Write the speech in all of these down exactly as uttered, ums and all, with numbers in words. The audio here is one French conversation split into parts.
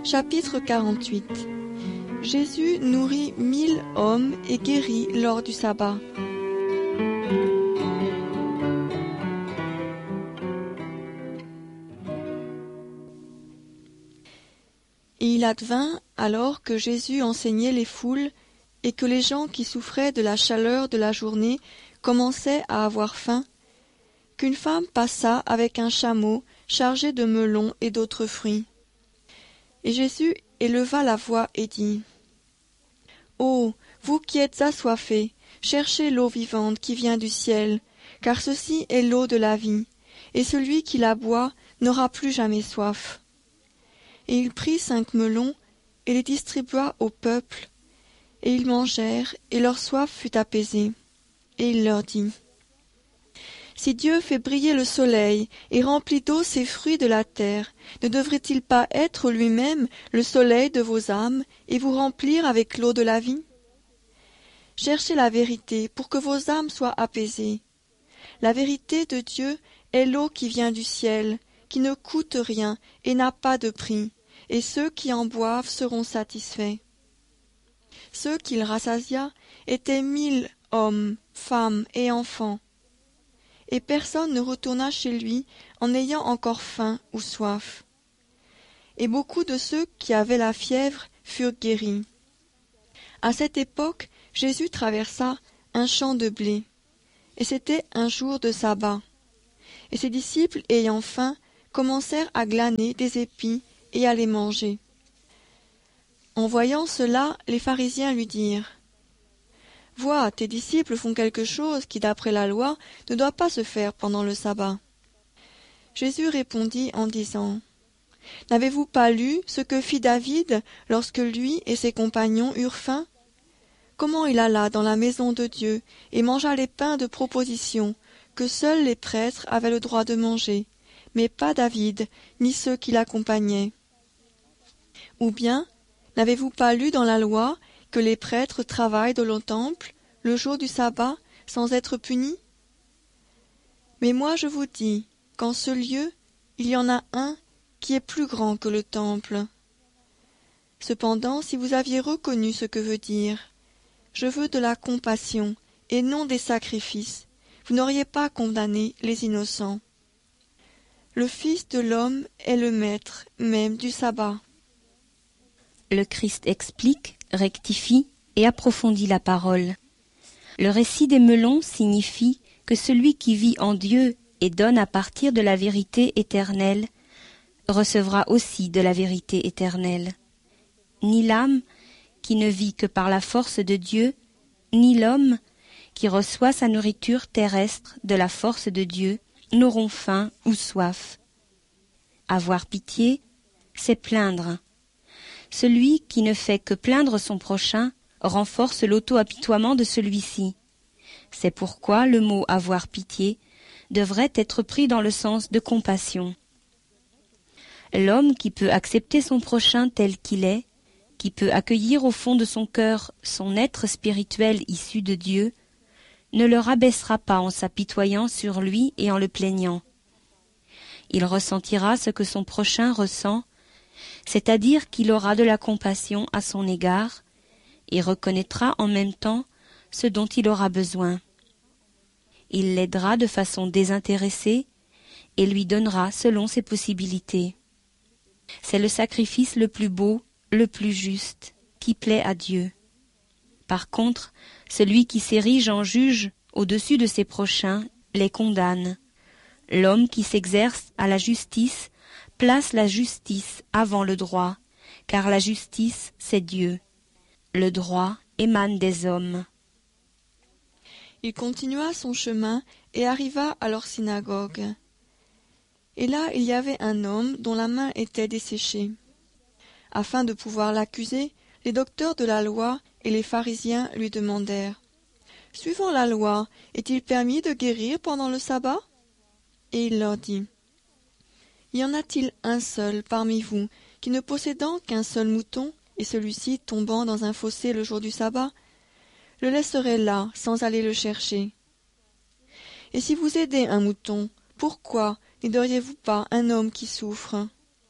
Chapitre quarante-huit. Jésus nourrit mille hommes et guérit lors du sabbat. Et il advint, alors que Jésus enseignait les foules, et que les gens qui souffraient de la chaleur de la journée commençaient à avoir faim, qu'une femme passa avec un chameau chargé de melons et d'autres fruits. Et Jésus éleva la voix et dit : « Ô, vous qui êtes assoiffés, cherchez l'eau vivante qui vient du ciel, car ceci est l'eau de la vie, et celui qui la boit n'aura plus jamais soif. » Et il prit cinq melons et les distribua au peuple, et ils mangèrent, et leur soif fut apaisée. Et il leur dit : « Si Dieu fait briller le soleil et remplit d'eau ces fruits de la terre, ne devrait-il pas être lui-même le soleil de vos âmes et vous remplir avec l'eau de la vie ? Cherchez la vérité pour que vos âmes soient apaisées. La vérité de Dieu est l'eau qui vient du ciel, qui ne coûte rien et n'a pas de prix, et ceux qui en boivent seront satisfaits. » Ceux qu'il rassasia étaient mille hommes, femmes et enfants. Et personne ne retourna chez lui en ayant encore faim ou soif. Et beaucoup de ceux qui avaient la fièvre furent guéris. À cette époque, Jésus traversa un champ de blé, et c'était un jour de sabbat. Et ses disciples, ayant faim, commencèrent à glaner des épis et à les manger. En voyant cela, les pharisiens lui dirent : « Vois, tes disciples font quelque chose qui, d'après la loi, ne doit pas se faire pendant le sabbat. » Jésus répondit en disant : « N'avez-vous pas lu ce que fit David lorsque lui et ses compagnons eurent faim ? Comment il alla dans la maison de Dieu et mangea les pains de proposition que seuls les prêtres avaient le droit de manger, mais pas David ni ceux qui l'accompagnaient. Ou bien, n'avez-vous pas lu dans la loi que les prêtres travaillent dans le temple le jour du sabbat sans être punis ? Mais moi je vous dis qu'en ce lieu, il y en a un qui est plus grand que le temple. Cependant, si vous aviez reconnu ce que veut dire « Je veux de la compassion et non des sacrifices », vous n'auriez pas condamné les innocents. Le Fils de l'homme est le maître même du sabbat. » Le Christ explique, rectifie et approfondit la parole. Le récit des melons signifie que celui qui vit en Dieu et donne à partir de la vérité éternelle recevra aussi de la vérité éternelle. Ni l'âme qui ne vit que par la force de Dieu, ni l'homme qui reçoit sa nourriture terrestre de la force de Dieu n'auront faim ou soif. Avoir pitié, c'est plaindre. Celui qui ne fait que plaindre son prochain renforce l'auto-apitoiement de celui-ci. C'est pourquoi le mot « avoir pitié » devrait être pris dans le sens de compassion. L'homme qui peut accepter son prochain tel qu'il est, qui peut accueillir au fond de son cœur son être spirituel issu de Dieu, ne le rabaissera pas en s'apitoyant sur lui et en le plaignant. Il ressentira ce que son prochain ressent, c'est-à-dire qu'il aura de la compassion à son égard et reconnaîtra en même temps ce dont il aura besoin. Il l'aidera de façon désintéressée et lui donnera selon ses possibilités. C'est le sacrifice le plus beau, le plus juste, qui plaît à Dieu. Par contre, celui qui s'érige en juge au-dessus de ses prochains les condamne. L'homme qui s'exerce à la justice place la justice avant le droit, car la justice, c'est Dieu. Le droit émane des hommes. Il continua son chemin et arriva à leur synagogue. Et là, il y avait un homme dont la main était desséchée. Afin de pouvoir l'accuser, les docteurs de la loi et les pharisiens lui demandèrent : « Suivant la loi, est-il permis de guérir pendant le sabbat ? » Et il leur dit : « Y en a-t-il un seul parmi vous qui, ne possédant qu'un seul mouton, et celui-ci tombant dans un fossé le jour du sabbat, le laisserait là sans aller le chercher ? Et si vous aidez un mouton, pourquoi n'aideriez-vous pas un homme qui souffre ?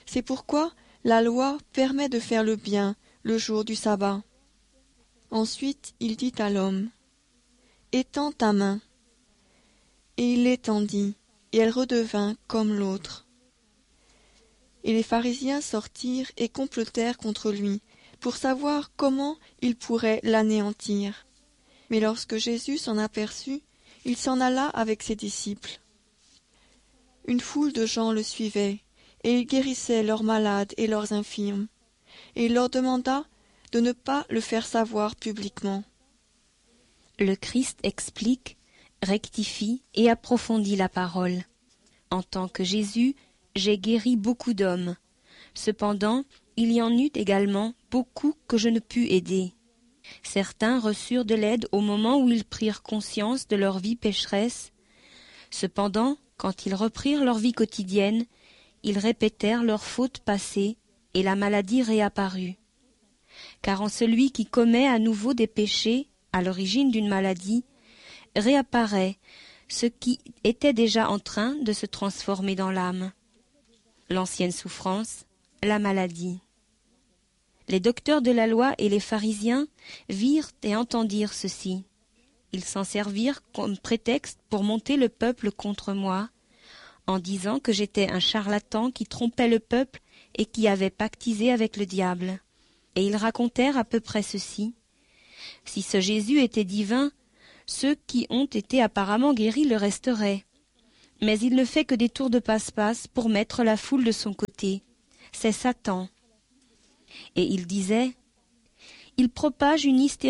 C'est pourquoi La loi permet de faire le bien le jour du sabbat. Ensuite, il dit à l'homme, « Étends ta main. » Et il l'étendit, et elle redevint comme l'autre. Et les pharisiens sortirent et complotèrent contre lui, pour savoir comment ils pourraient l'anéantir. Mais lorsque Jésus s'en aperçut, il s'en alla avec ses disciples. Une foule de gens le suivait, et il guérissait leurs malades et leurs infirmes, et il leur demanda de ne pas le faire savoir publiquement. Le Christ explique, rectifie et approfondit la parole. En tant que Jésus, j'ai guéri beaucoup d'hommes. Cependant, il y en eut également beaucoup que je ne pus aider. Certains reçurent de l'aide au moment où ils prirent conscience de leur vie pécheresse. Cependant, quand ils reprirent leur vie quotidienne, ils répétèrent leurs fautes passées et la maladie réapparut. Car en celui qui commet à nouveau des péchés, à l'origine d'une maladie, réapparaît ce qui était déjà en train de se transformer dans l'âme. L'ancienne souffrance, la maladie. Les docteurs de la loi et les pharisiens virent et entendirent ceci. Ils s'en servirent comme prétexte pour monter le peuple contre moi, en disant que j'étais un charlatan qui trompait le peuple et qui avait pactisé avec le diable. Et ils racontèrent à peu près ceci. Si ce Jésus était divin, ceux qui ont été apparemment guéris le resteraient. Mais il ne fait que des tours de passe-passe pour mettre la foule de son côté. C'est Satan. Et il disait, il propage une hystérie